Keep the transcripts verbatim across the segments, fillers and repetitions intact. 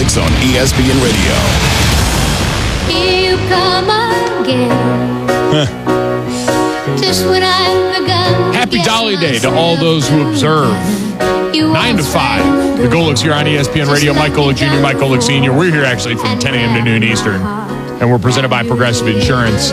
six on E S P N Radio. Here you come again. Just when I've begun. Happy Dolly Day to all those who observe. nine to five. The Golics here on E S P N Radio. Mike Golic Junior, Mike Golic Senior We're here actually from ten a.m. to noon Eastern. And we're presented by Progressive Insurance.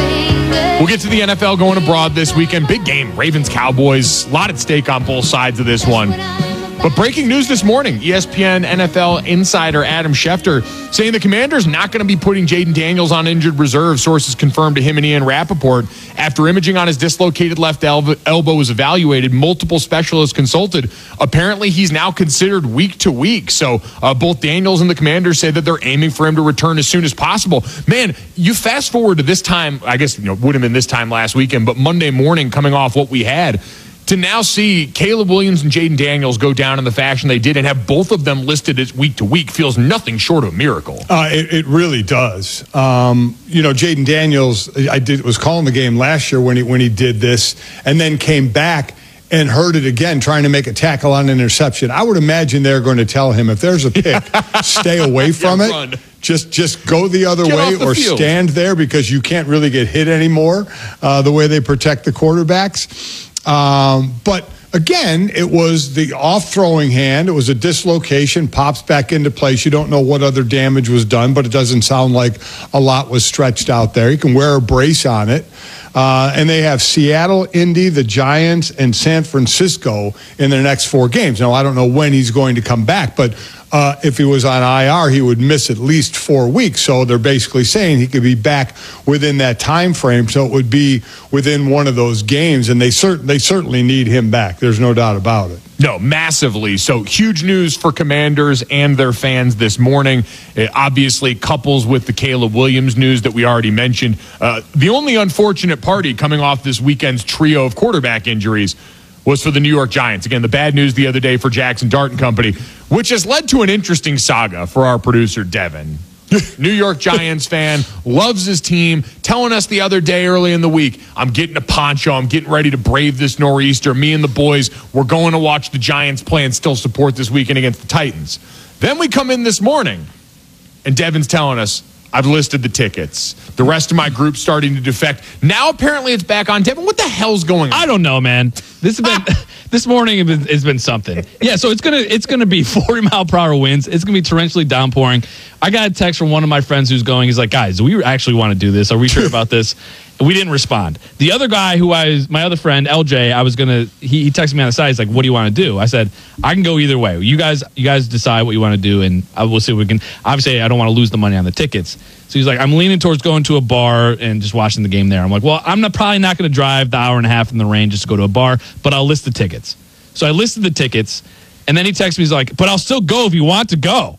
We'll get to the N F L going abroad this weekend. Big game. Ravens, Cowboys. A lot at stake on both sides of this one. But breaking news this morning, E S P N N F L insider Adam Schefter saying the Commanders not going to be putting Jaden Daniels on injured reserve. Sources confirmed to him and Ian Rappaport. After imaging on his dislocated left elbow, elbow was evaluated, multiple specialists consulted. Apparently, he's now considered week to week. So uh, both Daniels and the Commanders say that they're aiming for him to return as soon as possible. Man, you fast forward to this time, I guess, you know, would have been this time last weekend, but Monday morning coming off what we had, to now see Caleb Williams and Jaden Daniels go down in the fashion they did and have both of them listed as week to week feels nothing short of a miracle. Uh, it, it really does. Um, you know, Jaden Daniels, I did was calling the game last year when he when he did this, and then came back and heard it again, trying to make a tackle on an interception. I would imagine they're going to tell him if there's a pick, stay away from yeah, it. Run. Just just go the other Get way the or field. stand there because you can't really get hit anymore. Uh, the way they protect the quarterbacks. Um, but again, it was the off-throwing hand. It was a dislocation, pops back into place. You don't know what other damage was done, but it doesn't sound like a lot was stretched out there. You can wear a brace on it. Uh, and they have Seattle, Indy, the Giants, and San Francisco in their next four games. Now, I don't know when he's going to come back, but uh, if he was on I R, he would miss at least four weeks. So they're basically saying he could be back within that time frame. So it would be within one of those games, and they cert- they certainly need him back. There's no doubt about it. No, massively. So huge news for Commanders and their fans this morning. It obviously couples with the Caleb Williams news that we already mentioned. Uh, the only unfortunate party coming off this weekend's trio of quarterback injuries was for the New York Giants. Again, the bad news the other day for Jackson Dart and company, which has led to an interesting saga for our producer, Devin. New York Giants fan, loves his team, telling us the other day early in the week, I'm getting a poncho, I'm getting ready to brave this nor'easter. Me and the boys, we're going to watch the Giants play and still support this weekend against the Titans. Then we come in this morning, and Devin's telling us, I've listed the tickets. The rest of my group's starting to defect. Now apparently it's back on. Devin, what the hell's going on? I don't know, man. This has been this morning has been, it's been something. Yeah, so it's gonna it's gonna be forty mile per hour winds. It's gonna be torrentially downpouring. I got a text from one of my friends who's going. He's like, guys, do we actually want to do this? Are we sure about this? And we didn't respond. The other guy who I was, my other friend, L J, I was gonna. He, he texted me on the side. He's like, what do you want to do? I said, I can go either way. You guys, you guys decide what you want to do, and I will see if we can. Obviously, I don't want to lose the money on the tickets. So he's like, I'm leaning towards going to a bar and just watching the game there. I'm like, well, I'm not, probably not going to drive the hour and a half in the rain just to go to a bar, but I'll list the tickets. So I listed the tickets, and then he texts me, he's like, but I'll still go if you want to go.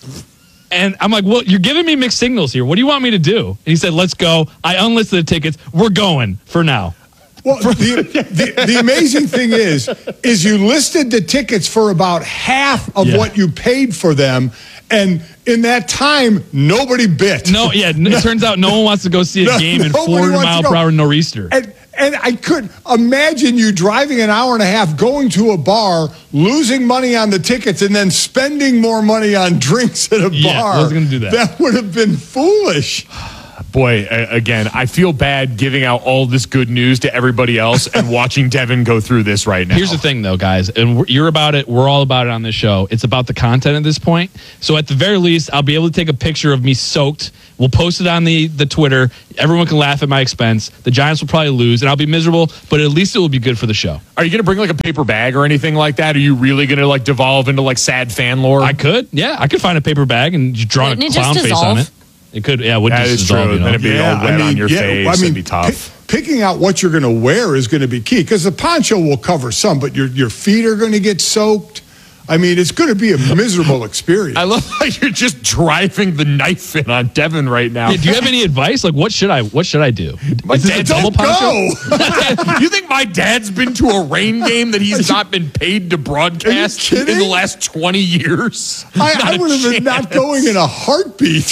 And I'm like, well, you're giving me mixed signals here. What do you want me to do? And he said, let's go. I unlisted the tickets. We're going for now. Well, the, the, the amazing thing is, is you listed the tickets for about half of Yeah. what you paid for them, and in that time, nobody bit. No, yeah, it turns out no one wants to go see a No, game in nobody forty wants mile to go. per hour nor'easter. And, and I could imagine you driving an hour and a half, going to a bar, losing money on the tickets, and then spending more money on drinks at a Yeah, bar. I was gonna do that. That would have been foolish. Boy, again, I feel bad giving out all this good news to everybody else and watching Devin go through this right now. Here's the thing, though, guys, and we're, you're about it. We're all about it on this show. It's about the content at this point. So at the very least, I'll be able to take a picture of me soaked. We'll post it on the, the Twitter. Everyone can laugh at my expense. The Giants will probably lose, and I'll be miserable, but at least it will be good for the show. Are you going to bring like a paper bag or anything like that? Are you really going to like devolve into like sad fan lore? I could. Yeah, I could find a paper bag and just draw Wouldn't a it clown just face dissolve? on it. It could, yeah, it would That just is dissolve, true. you know? Then it'd be all red on your face. I mean, It'd be tough. Pick, picking out what you're going to wear is going to be key because the poncho will cover some, but your your feet are going to get soaked. I mean, it's going to be a miserable experience. I love how you're just driving the knife in on Devin right now. Yeah, do you have any advice? Like, what should I what should I do? My Is this a dad double Don't poncho? go. You think my dad's been to a rain game that he's not been paid to broadcast kidding? in the last twenty years? I, Not I a would have been not chance. going in a heartbeat.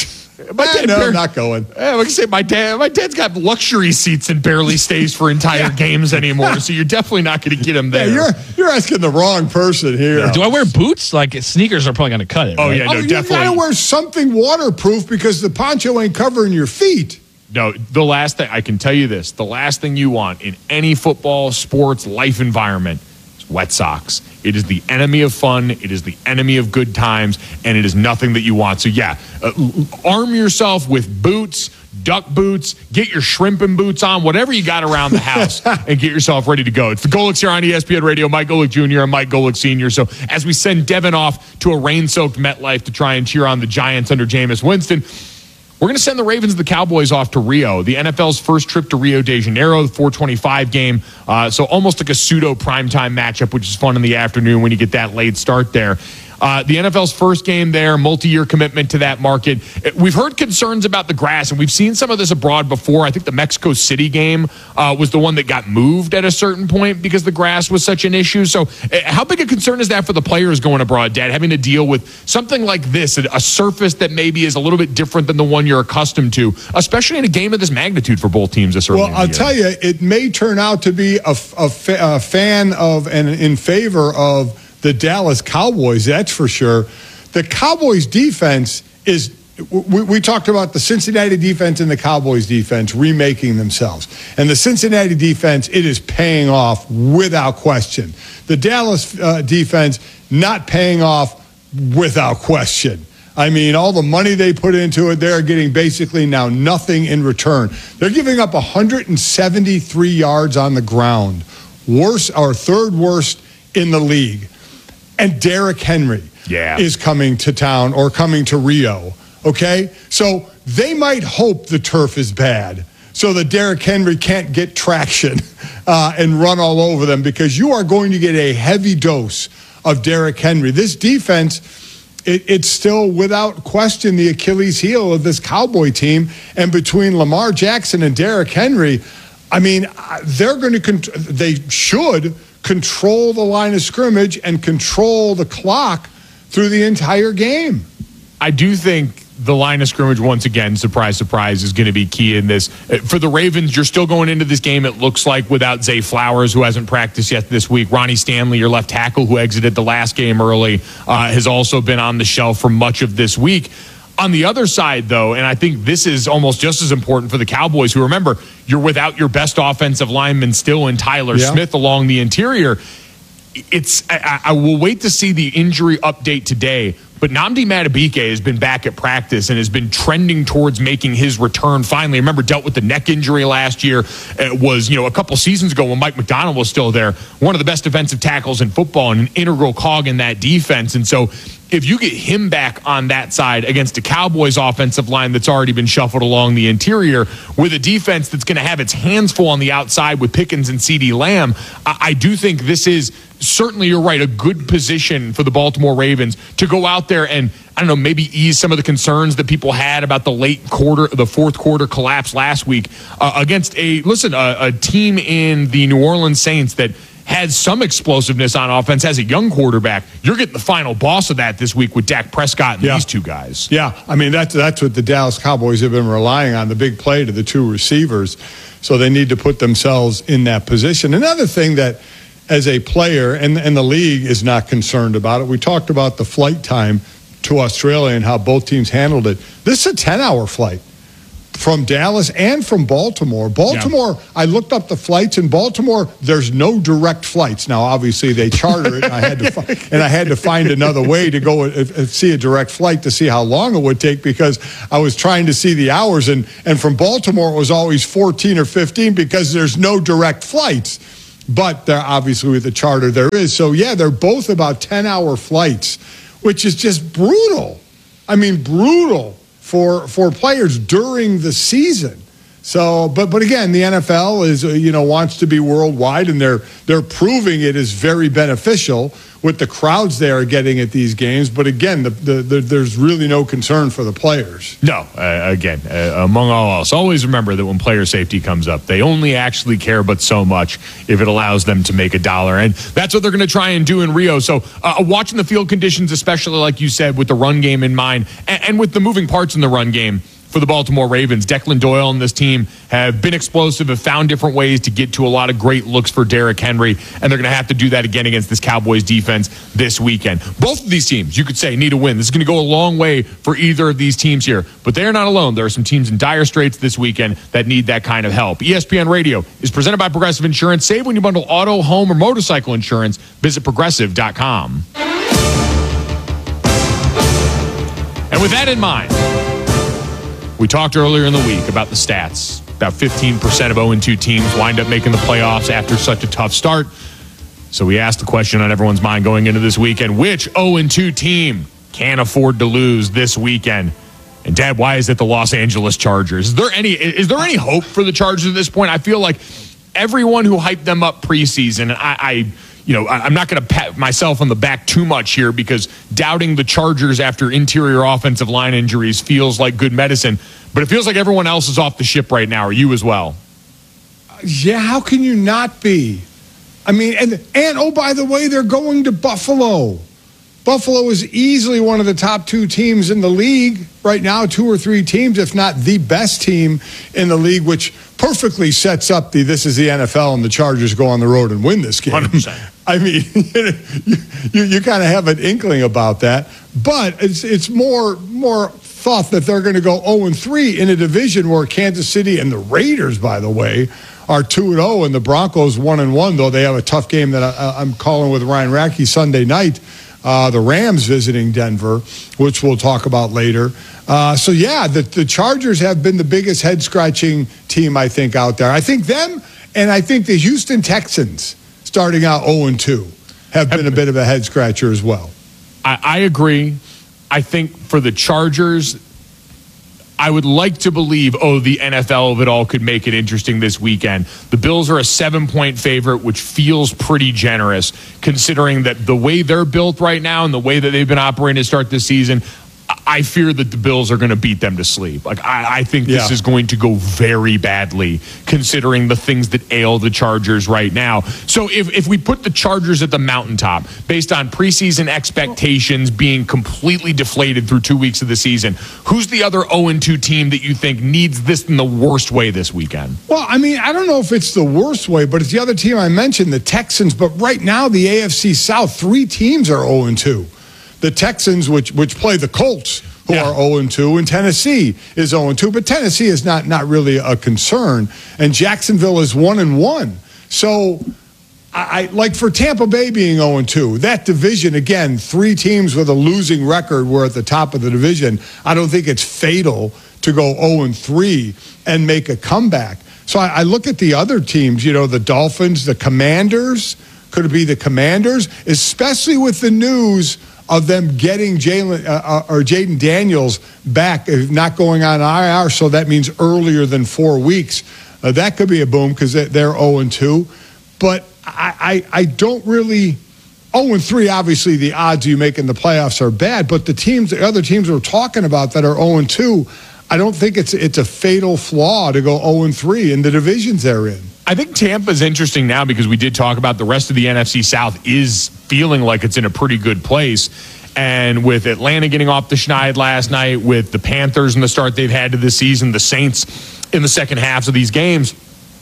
My dad no, bar- not going. Yeah, like I say, my dad, my dad's got luxury seats and barely stays for entire yeah. games anymore. So you're definitely not going to get him there. Yeah, you're you're asking the wrong person here. Yeah. Do I wear boots? Like sneakers are probably going to cut it. Oh right? yeah, no, oh, you definitely. You got to wear something waterproof because the poncho ain't covering your feet. No, the last thing I can tell you this: the last thing you want in any football, sports, life environment is wet socks. It is the enemy of fun. It is the enemy of good times, and it is nothing that you want. So yeah, uh, arm yourself with boots, duck boots, get your shrimping boots on, whatever you got around the house, and get yourself ready to go. It's the Golics here on E S P N Radio. Mike Golic Junior and Mike Golic Senior So as we send Devin off to a rain-soaked MetLife to try and cheer on the Giants under Jameis Winston, we're going to send the Ravens and the Cowboys off to Rio, the N F L's first trip to Rio de Janeiro, the four twenty-five game. Uh, so almost like a pseudo primetime matchup, which is fun in the afternoon when you get that late start there. Uh, the N F L's first game there, multi-year commitment to that market. We've heard concerns about the grass, and we've seen some of this abroad before. I think the Mexico City game uh, was the one that got moved at a certain point because the grass was such an issue. So uh, how big a concern is that for the players going abroad, Dad, having to deal with something like this, a surface that maybe is a little bit different than the one you're accustomed to, especially in a game of this magnitude for both teams this early in the Well, I'll year? tell you, it may turn out to be a, a, a fan of and in favor of the Dallas Cowboys, that's for sure. The Cowboys defense is, we, we talked about the Cincinnati defense and the Cowboys defense remaking themselves. And the Cincinnati defense, it is paying off without question. The Dallas uh, defense not paying off without question. I mean, all the money they put into it, they're getting basically now nothing in return. They're giving up one hundred seventy-three yards on the ground, worst or third worst in the league. And Derrick Henry yeah. is coming to town or coming to Rio, okay? So they might hope the turf is bad so that Derrick Henry can't get traction uh, and run all over them, because you are going to get a heavy dose of Derrick Henry. This defense, it, it's still without question the Achilles heel of this Cowboy team. And between Lamar Jackson and Derrick Henry, I mean, they're going to, cont- they should control the line of scrimmage and control the clock through the entire game. I do think the line of scrimmage, once again, surprise, surprise, is going to be key in this. For the Ravens, you're still going into this game, it looks like, without Zay Flowers, who hasn't practiced yet this week. Ronnie Stanley, your left tackle, who exited the last game early, uh, has also been on the shelf for much of this week. On the other side, though, and I think this is almost just as important for the Cowboys, who, remember, you're without your best offensive lineman still in Tyler yeah. Smith along the interior. It's I, I will wait to see the injury update today, but Nnamdi Madubuike has been back at practice and has been trending towards making his return finally. Remember, dealt with the neck injury last year. It was, you know, a couple seasons ago when Mike McDonald was still there, one of the best defensive tackles in football and an integral cog in that defense. And so if you get him back on that side against a Cowboys offensive line that's already been shuffled along the interior with a defense that's going to have its hands full on the outside with Pickens and CeeDee Lamb, I, I do think this is certainly, you're right, a good position for the Baltimore Ravens to go out there and, I don't know, maybe ease some of the concerns that people had about the late quarter, the fourth quarter collapse last week uh, against a, listen, a, a team in the New Orleans Saints that has some explosiveness on offense, has a young quarterback. You're getting the final boss of that this week with Dak Prescott and yeah. these two guys. Yeah, I mean, that's, that's what the Dallas Cowboys have been relying on, the big play to the two receivers. So they need to put themselves in that position. Another thing that, as a player, and, and the league is not concerned about it, we talked about the flight time to Australia and how both teams handled it. This is a ten-hour flight from Dallas and from Baltimore. Baltimore, yeah. I looked up the flights in Baltimore. There's no direct flights. Now, obviously, they charter it, and I had to fi- and I had to find another way to go and, and see a direct flight to see how long it would take, because I was trying to see the hours, and, and from Baltimore it was always fourteen or fifteen because there's no direct flights. But there, obviously, with the charter, there is. So, yeah, they're both about ten-hour flights, which is just brutal. I mean, brutal for for players during the season. So, but but again, the N F L is, you know, wants to be worldwide, and they're they're proving it is very beneficial with the crowds they are getting at these games. But again, the, the, the, there's really no concern for the players. No, uh, again, uh, among all else, always remember that when player safety comes up, they only actually care but so much if it allows them to make a dollar. And that's what they're going to try and do in Rio. So uh, watching the field conditions, especially like you said, with the run game in mind and, and with the moving parts in the run game, for the Baltimore Ravens. Declan Doyle and this team have been explosive, have found different ways to get to a lot of great looks for Derrick Henry, and they're going to have to do that again against this Cowboys defense this weekend. Both of these teams, you could say, need a win. This is going to go a long way for either of these teams here, but they're not alone. There are some teams in dire straits this weekend that need that kind of help. E S P N Radio is presented by Progressive Insurance. Save when you bundle auto, home, or motorcycle insurance. Visit progressive dot com. And with that in mind, we talked earlier in the week about the stats. About fifteen percent of oh and two teams wind up making the playoffs after such a tough start. So we asked the question on everyone's mind going into this weekend, which oh and two team can't afford to lose this weekend? And Dad, why is it the Los Angeles Chargers? Is there any is there any hope for the Chargers at this point? I feel like everyone who hyped them up preseason, I, I you know, I'm not going to pat myself on the back too much here because doubting the Chargers after interior offensive line injuries feels like good medicine. But it feels like everyone else is off the ship right now. Are you as well? Yeah, how can you not be? I mean, and, and oh, by the way, they're going to Buffalo. Buffalo is easily one of the top two teams in the league right now, two or three teams, if not the best team in the league, which perfectly sets up the this is the N F L and the Chargers go on the road and win this game. one hundred percent. I mean, you, you, you kind of have an inkling about that, but it's it's more more thought that they're going to go oh and three in a division where Kansas City and the Raiders, by the way, are two and oh, and the Broncos one and one, though they have a tough game that I, I'm calling with Ryan Radke Sunday night. Uh, the Rams visiting Denver, which we'll talk about later. Uh, so, yeah, the, the Chargers have been the biggest head-scratching team, I think, out there. I think them and I think the Houston Texans, starting out oh and two, have been a bit of a head-scratcher as well. I, I agree. I think for the Chargers, I would like to believe, oh, the N F L of it all could make it interesting this weekend. The Bills are a seven-point favorite, which feels pretty generous, considering that the way they're built right now and the way that they've been operating to start this season, I fear that the Bills are going to beat them to sleep. Like I, I think this yeah. is going to go very badly, considering the things that ail the Chargers right now. So if, if we put the Chargers at the mountaintop, based on preseason expectations being completely deflated through two weeks of the season, who's the other oh and two team that you think needs this in the worst way this weekend? Well, I mean, I don't know if it's the worst way, but it's the other team I mentioned, the Texans. But right now, the A F C South, three teams are oh and two. The Texans, which which play the Colts, who yeah. are oh and two, and Tennessee is oh and two, but Tennessee is not not really a concern, and Jacksonville is one and one. So, I, I like for Tampa Bay being oh and two, that division again, three teams with a losing record were at the top of the division. I don't think it's fatal to go oh and three and make a comeback. So I, I look at the other teams, you know, the Dolphins, the Commanders. Could it be the Commanders, especially with the news of them getting Jalen uh, or Jaden Daniels back, not going on I R, so that means earlier than four weeks. Uh, that could be a boom because they're oh and two. But I, I, I don't really – oh and three, obviously, the odds you make in the playoffs are bad. But the teams, the other teams we're talking about that are oh and two, I don't think it's it's a fatal flaw to go oh and three in the divisions they're in. I think Tampa's interesting now because we did talk about the rest of the N F C South is feeling like it's in a pretty good place. And with Atlanta getting off the schneid last night, with the Panthers and the start they've had to this season, the Saints in the second halves of these games,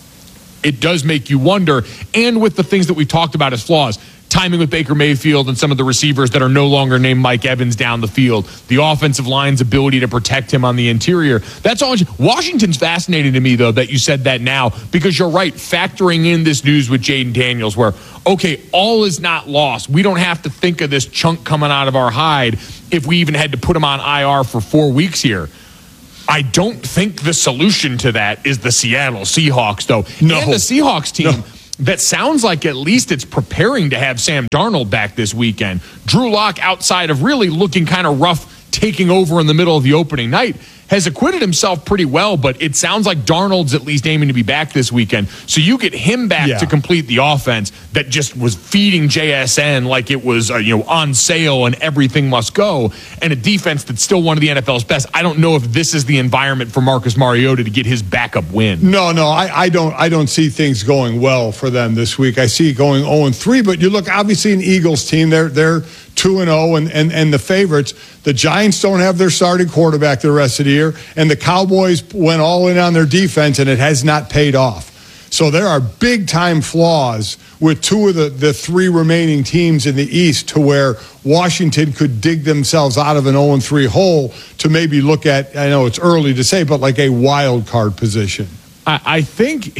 it does make you wonder. And with the things that we've talked about as flaws, timing with Baker Mayfield and some of the receivers that are no longer named Mike Evans down the field, the offensive line's ability to protect him on the interior. That's all. Washington's fascinating to me, though, that you said that now, because you're right, factoring in this news with Jaden Daniels where, okay, all is not lost. We don't have to think of this chunk coming out of our hide if we even had to put him on I R for four weeks here. I don't think the solution to that is the Seattle Seahawks, though. No. And the Seahawks team... No. That sounds like at least it's preparing to have Sam Darnold back this weekend. Drew Lock, outside of really looking kind of rough, taking over in the middle of the opening night, has acquitted himself pretty well, but it sounds like Darnold's at least aiming to be back this weekend. So you get him back yeah. to complete the offense that just was feeding J S N like it was uh, you know on sale and everything must go, and a defense that's still one of the N F L's best. I don't know if this is the environment for Marcus Mariota to get his backup win. No, no, I, I don't I don't see things going well for them this week. I see it going oh and three, but you look obviously an Eagles team, they're they're two and oh and, and, and the favorites. The Giants don't have their starting quarterback the rest of the year, and the Cowboys went all in on their defense, and it has not paid off. So there are big-time flaws with two of the, the three remaining teams in the East to where Washington could dig themselves out of an oh and three hole to maybe look at, I know it's early to say, but like a wild card position. I, I think,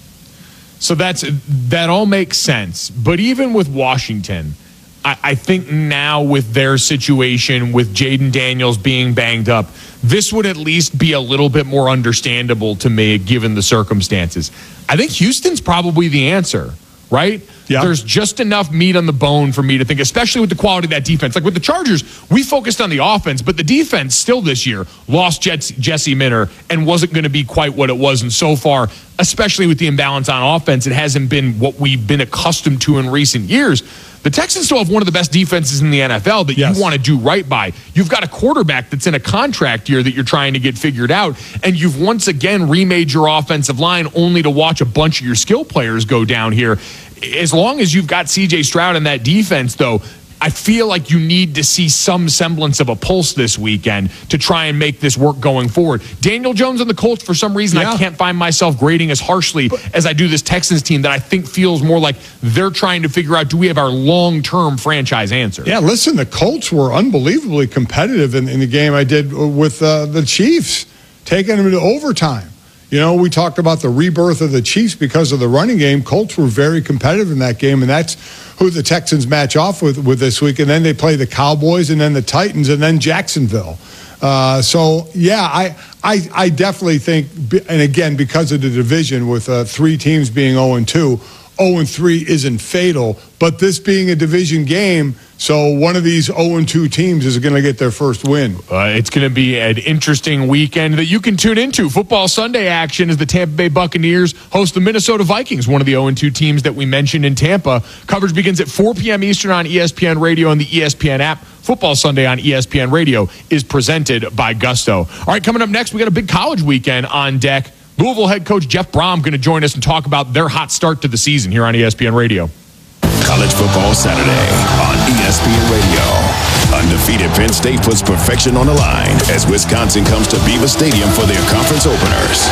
so that's that all makes sense. But even with Washington, I, I think now with their situation, with Jaden Daniels being banged up, this would at least be a little bit more understandable to me given the circumstances. I think Houston's probably the answer, right? Yeah. There's just enough meat on the bone for me to think, especially with the quality of that defense. Like with the Chargers, we focused on the offense, but the defense still this year lost Jesse Minter and wasn't going to be quite what it was. And so far, especially with the imbalance on offense, it hasn't been what we've been accustomed to in recent years. The Texans still have one of the best defenses in the N F L that yes. you want to do right by. You've got a quarterback that's in a contract year that you're trying to get figured out, and you've once again remade your offensive line only to watch a bunch of your skill players go down here. As long as you've got C J Stroud in that defense, though, I feel like you need to see some semblance of a pulse this weekend to try and make this work going forward. Daniel Jones and the Colts, for some reason, yeah. I can't find myself grading as harshly but, as I do this Texans team that I think feels more like they're trying to figure out, do we have our long-term franchise answer? Yeah, listen, the Colts were unbelievably competitive in, in the game I did with uh, the Chiefs, taking them into overtime. You know, we talked about the rebirth of the Chiefs because of the running game. Colts were very competitive in that game, and that's who the Texans match off with, with this week. And then they play the Cowboys and then the Titans and then Jacksonville. Uh, so, yeah, I, I I definitely think, and again, because of the division with uh, three teams being oh and two, oh and three isn't fatal. But this being a division game, so one of these oh and two teams is going to get their first win. Uh, it's going to be an interesting weekend that you can tune into. Football Sunday action as the Tampa Bay Buccaneers host the Minnesota Vikings, one of the oh and two teams that we mentioned in Tampa. Coverage begins at four p.m. Eastern on E S P N Radio and the E S P N app. Football Sunday on E S P N Radio is presented by Gusto. All right, coming up next, we got a big college weekend on deck. Louisville head coach Jeff Brom going to join us and talk about their hot start to the season here on E S P N Radio. College Football Saturday on E S P N Radio. Undefeated Penn State puts perfection on the line as Wisconsin comes to Beaver Stadium for their conference openers.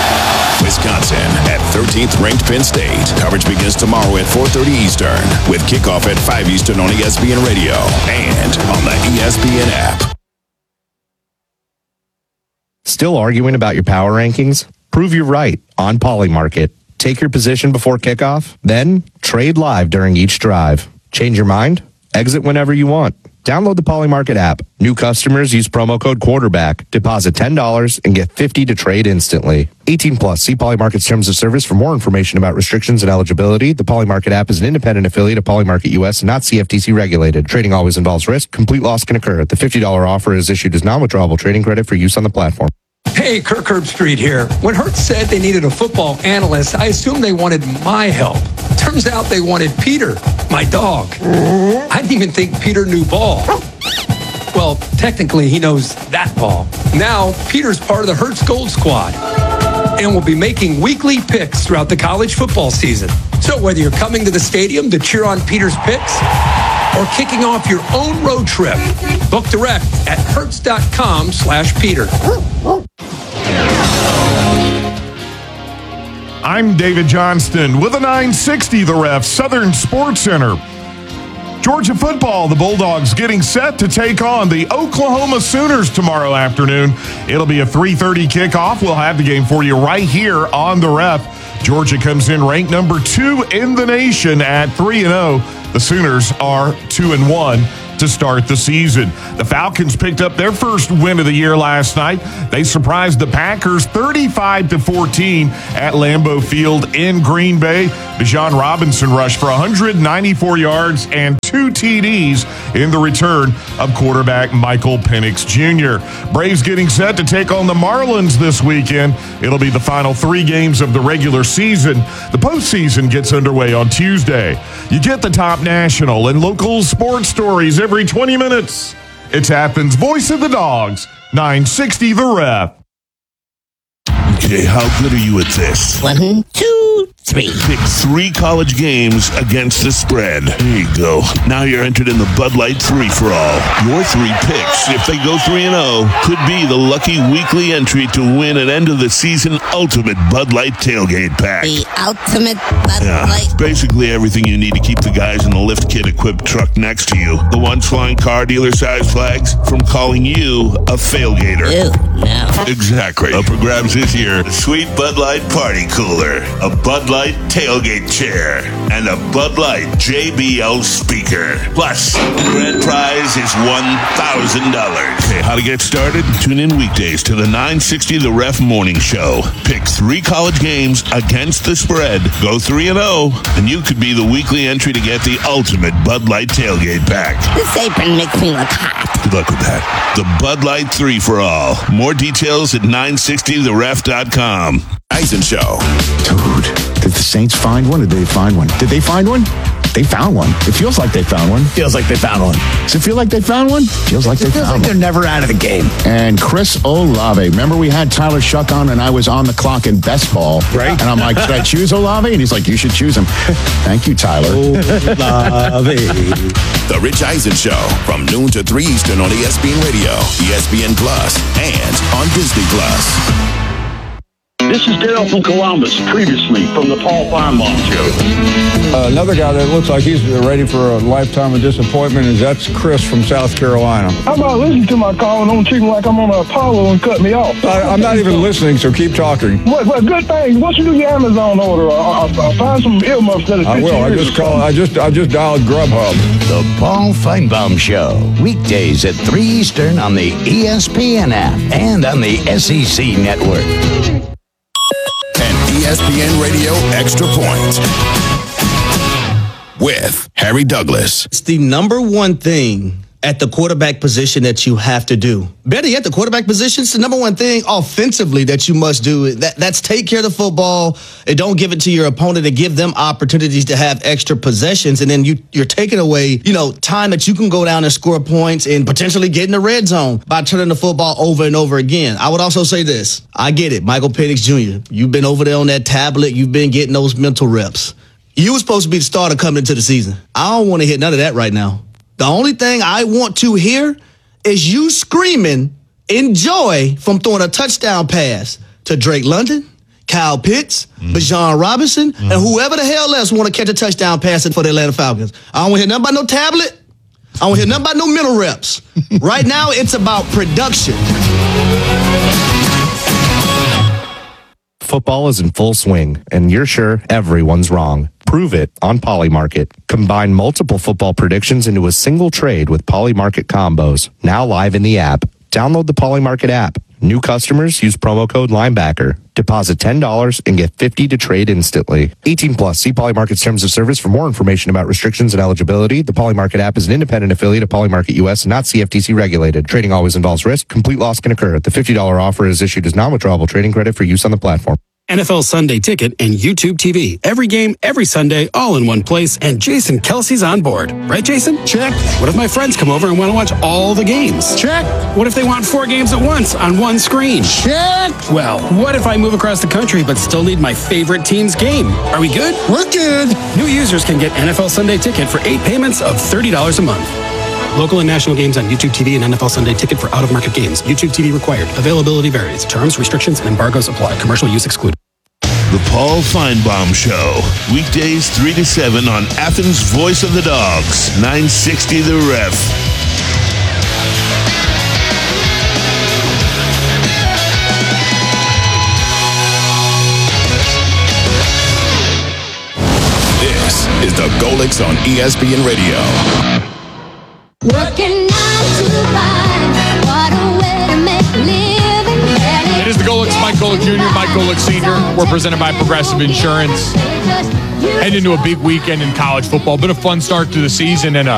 Wisconsin at thirteenth ranked Penn State. Coverage begins tomorrow at four thirty Eastern with kickoff at five Eastern on E S P N Radio and on the E S P N app. Still arguing about your power rankings? Prove you're right on Polymarket. Take your position before kickoff, then trade live during each drive. Change your mind? Exit whenever you want. Download the Polymarket app. New customers use promo code quarterback. Deposit ten dollars and get fifty dollars to trade instantly. eighteen plus. See Polymarket's terms of service for more information about restrictions and eligibility. The Polymarket app is an independent affiliate of Polymarket U S and not C F T C regulated. Trading always involves risk. Complete loss can occur. The fifty dollars offer is issued as non-withdrawable trading credit for use on the platform. Hey, Kirk Herbstreit here. When Hertz said they needed a football analyst, I assumed they wanted my help. Turns out they wanted Peter, my dog. I didn't even think Peter knew ball. Well, technically, he knows that ball. Now, Peter's part of the Hertz Gold Squad and will be making weekly picks throughout the college football season. So whether you're coming to the stadium to cheer on Peter's picks or kicking off your own road trip, book direct at hertz.com slash Peter. I'm David Johnston with a nine sixty The Ref Southern Sports Center. Georgia football, the Bulldogs getting set to take on the Oklahoma Sooners tomorrow afternoon. It'll be a three thirty kickoff. We'll have the game for you right here on The Ref. Georgia comes in ranked number two in the nation at three and oh. The Sooners are two and one to start the season. The Falcons picked up their first win of the year last night. They surprised the Packers thirty-five to fourteen at Lambeau Field in Green Bay. Bijan Robinson rushed for one hundred ninety-four yards and two T Ds in the return of quarterback Michael Penix Junior Braves getting set to take on the Marlins this weekend. It'll be the final three games of the regular season. The postseason gets underway on Tuesday. You get the top national and local sports stories every twenty minutes. It's Athens' voice of the Dogs, nine sixty The Ref. Okay, how good are you at this? One, two, three. Pick three college games against the spread. There you go. Now you're entered in the Bud Light three for all. Your three picks, if they go three and oh, could be the lucky weekly entry to win an end-of-the-season ultimate Bud Light tailgate pack. The ultimate Bud Yeah, Light. basically everything you need to keep the guys in the lift kit equipped truck next to you, the ones flying car dealer size flags, from calling you a failgater. Ew, no. Exactly. Up for grabs this year, a sweet Bud Light party cooler, a Bud Light tailgate chair, and a Bud Light J B L speaker. Plus, the grand prize is one thousand dollars. Okay, how to get started? Tune in weekdays to the nine sixty The Ref Morning Show. Pick three college games against the spread. Go three and oh, and you could be the weekly entry to get the ultimate Bud Light tailgate pack. This apron makes me look hot. Good luck with that. The Bud Light three for all. More details at nine sixty the ref dot com. Eisen Show. Dude, did the Saints find one or did they find one? Did they find one? They found one. It feels like they found one. Feels like they found one. Does it feel like they found one? Feels like they Feels found like one. they're never out of the game. And Chris Olave. Remember we had Tyler Shuck on and I was on the clock in best ball. Right. And I'm like, should I choose Olave? And he's like, you should choose him. Thank you, Tyler. Olave. The Rich Eisen Show from noon to three Eastern on E S P N Radio, E S P N Plus, and on Disney Plus. This is Dale from Columbus, previously from the Paul Feinbaum Show. Uh, another guy that looks like he's ready for a lifetime of disappointment is that's Chris from South Carolina. How about listening to my call and don't treat me like I'm on an Apollo and cut me off? I, I'm not even listening, so keep talking. What, what good thing? Once you do your Amazon order, I'll, I'll, I'll find some earmuffs that are I will. I just call. I just. I just dialed Grubhub. The Paul Feinbaum Show, weekdays at three Eastern on the E S P N app and on the S E C network. And E S P N Radio Extra Point with Harry Douglas. It's the number one thing at the quarterback position that you have to do. Better yet, the quarterback position is the number one thing offensively that you must do. That, that's take care of the football and don't give it to your opponent and give them opportunities to have extra possessions. And then you, you're taking away, you know, time that you can go down and score points and potentially get in the red zone by turning the football over and over again. I would also say this. I get it. Michael Penix Junior, you've been over there on that tablet. You've been getting those mental reps. You were supposed to be the starter coming into the season. I don't want to hit none of that right now. The only thing I want to hear is you screaming enjoy from throwing a touchdown pass to Drake London, Kyle Pitts, mm. Bijan Robinson, mm. and whoever the hell else want to catch a touchdown pass for the Atlanta Falcons. I don't want to hear nothing about no tablet. I don't want to hear nothing about no mental reps. Right now, it's about production. Football is in full swing, and you're sure everyone's wrong. Prove it on Polymarket. Combine multiple football predictions into a single trade with Polymarket combos. Now live in the app. Download the Polymarket app. New customers use promo code Linebacker. Deposit ten dollars and get fifty dollars to trade instantly. eighteen plus. See Polymarket's terms of service for more information about restrictions and eligibility. The Polymarket app is an independent affiliate of Polymarket U S and not C F T C regulated. Trading always involves risk. Complete loss can occur. The fifty dollars offer is issued as non-withdrawable trading credit for use on the platform. N F L Sunday Ticket and YouTube T V. Every game, every Sunday, all in one place. And Jason Kelsey's on board. Right, Jason? Check. What if my friends come over and want to watch all the games? Check. What if they want four games at once on one screen? Check. Well, what if I move across the country but still need my favorite team's game? Are we good? We're good. New users can get N F L Sunday Ticket for eight payments of thirty dollars a month. Local and national games on YouTube T V and N F L Sunday Ticket for out-of-market games. YouTube T V required. Availability varies. Terms, restrictions, and embargoes apply. Commercial use excluded. The Paul Feinbaum Show. Weekdays three to seven on Athens' Voice of the Dogs. nine sixty The Ref. This is the Golix on E S P N Radio. Working nine to five, what a way to make a living. It is the Golix, Mike Golick Junior, Mike Golick Senior. We're presented by Progressive Insurance. Heading into a big weekend in college football. Been a fun start to the season and a